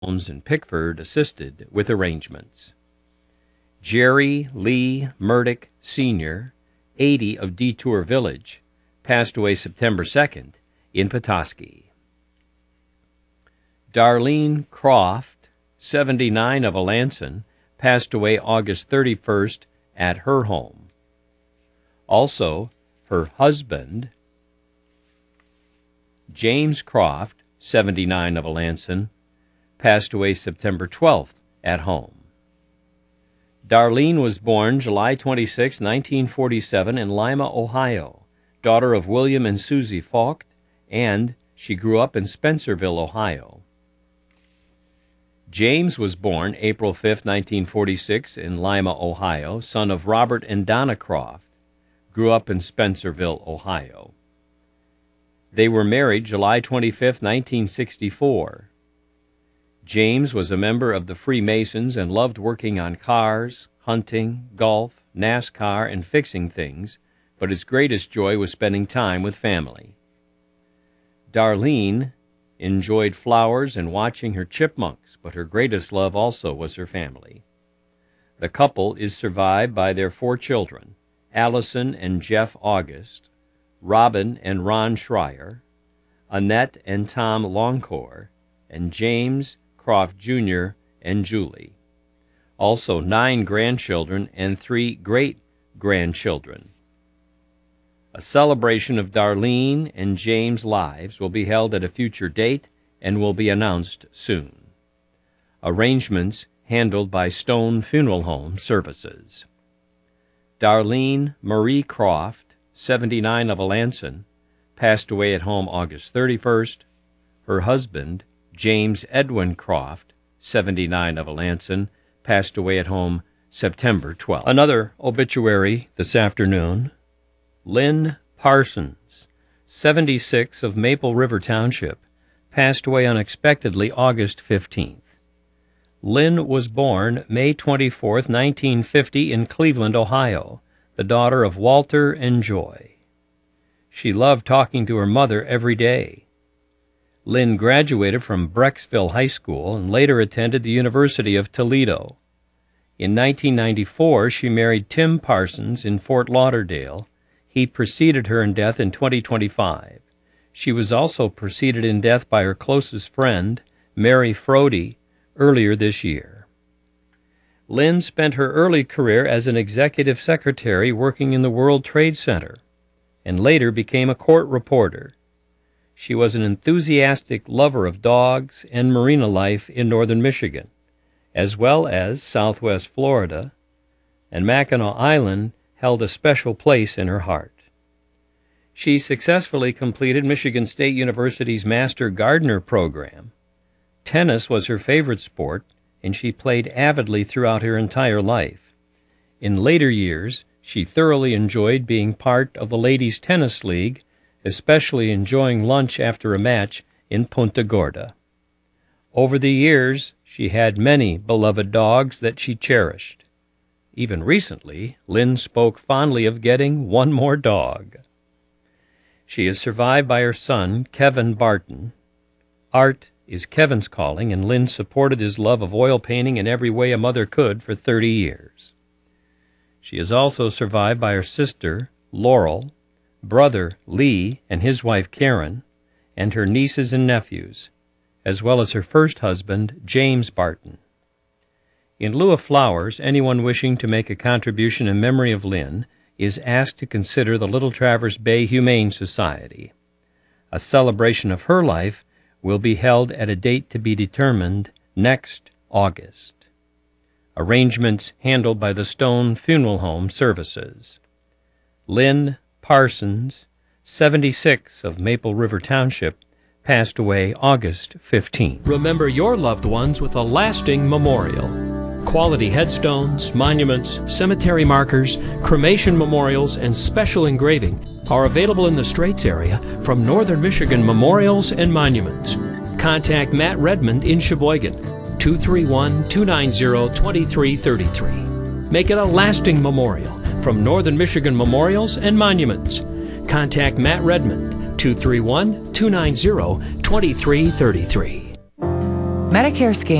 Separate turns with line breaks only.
Homes in Pickford assisted with arrangements. Jerry Lee Murdoch Sr., 80 of Detour Village, passed away September 2nd in Petoskey. Darlene Croft, 79 of Alanson, passed away August 31st at her home. Also, her husband, James Croft, 79 of Alanson, passed away September 12th at home. Darlene was born July 26, 1947 in Lima, Ohio, daughter of William and Susie Falk, and she grew up in Spencerville, Ohio. James was born April 5, 1946 in Lima, Ohio, son of Robert and Donna Croft, grew up in Spencerville, Ohio. They were married July 25, 1964. James was a member of the Freemasons and loved working on cars, hunting, golf, NASCAR, and fixing things, but his greatest joy was spending time with family. Darlene enjoyed flowers and watching her chipmunks, but her greatest love also was her family. The couple is survived by their 4 children, Allison and Jeff August, Robin and Ron Schreier, Annette and Tom Longcore, and James Croft Jr. and Julie. Also 9 grandchildren and 3 great-grandchildren. A celebration of Darlene and James' lives will be held at a future date and will be announced soon. Arrangements handled by Stone Funeral Home Services. Darlene Marie Croft, 79 of Alanson, passed away at home August 31st. Her husband, James Edwin Croft, 79 of Alanson, passed away at home September 12th. Another obituary this afternoon. Lynn Parsons, 76 of Maple River Township, passed away unexpectedly August 15th. Lynn was born May 24, 1950 in Cleveland, Ohio, the daughter of Walter and Joy. She loved talking to her mother every day. Lynn graduated from Brecksville High School and later attended the University of Toledo. In 1994, she married Tim Parsons in Fort Lauderdale. He preceded her in death in 2025. She was also preceded in death by her closest friend, Mary Frody, earlier this year. Lynn spent her early career as an executive secretary working in the World Trade Center, and later became a court reporter. She was an enthusiastic lover of dogs and marina life in northern Michigan, as well as southwest Florida, and Mackinac Island held a special place in her heart. She successfully completed Michigan State University's Master Gardener program. Tennis was her favorite sport, and she played avidly throughout her entire life. In later years, she thoroughly enjoyed being part of the Ladies' Tennis League, especially enjoying lunch after a match in Punta Gorda. Over the years, she had many beloved dogs that she cherished. Even recently, Lynn spoke fondly of getting one more dog. She is survived by her son, Kevin Barton. Art is Kevin's calling, and Lynn supported his love of oil painting in every way a mother could for 30 years. She is also survived by her sister, Laurel, brother, Lee, and his wife, Karen, and her nieces and nephews, as well as her first husband, James Barton. In lieu of flowers, anyone wishing to make a contribution in memory of Lynn is asked to consider the Little Traverse Bay Humane Society. A celebration of her life will be held at a date to be determined next August. Arrangements handled by the Stone Funeral Home Services. Lynn Parsons, 76 of Maple River Township, passed away August 15. Remember your loved ones with a lasting memorial. Quality headstones, monuments, cemetery markers, cremation memorials, and special engraving are available in the Straits area from Northern Michigan Memorials and Monuments. Contact Matt Redmond in Sheboygan, 231-290-2333. Make it a lasting memorial from Northern Michigan Memorials and Monuments. Contact Matt Redmond, 231-290-2333.
Medicare scans